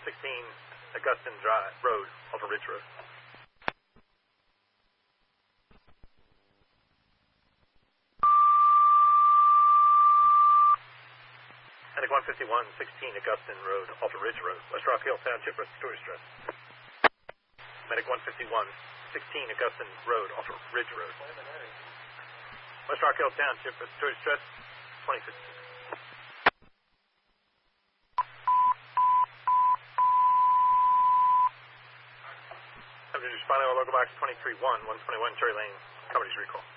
Augustine Drive Road, Alter Ridge Road. Medic 151, 16 Augustine Road, Alter Ridge Road, West Rock Hill Township, respiratory stress. Medic 151, 16 Augustine Road, Alter Ridge Road. West Rock Hill Township, respiratory stress, 26. Responding to local box 23-1, 121 Cherry Lane, Company's recall.